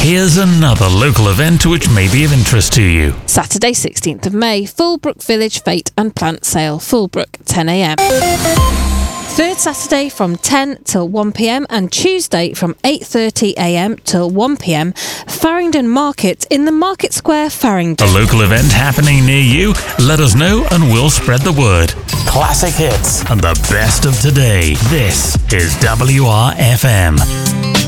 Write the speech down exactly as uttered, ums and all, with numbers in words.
Here's another local event which may be of interest to you. Saturday sixteenth of May, Fullbrook Village Fete and Plant Sale, Fullbrook, ten a m. Third Saturday from ten till one p m and Tuesday from eight thirty a m till one p m, Farringdon Market in the Market Square, Farringdon. A local event happening near you? Let us know and we'll spread the word. Classic hits and the best of today. This is W R F M.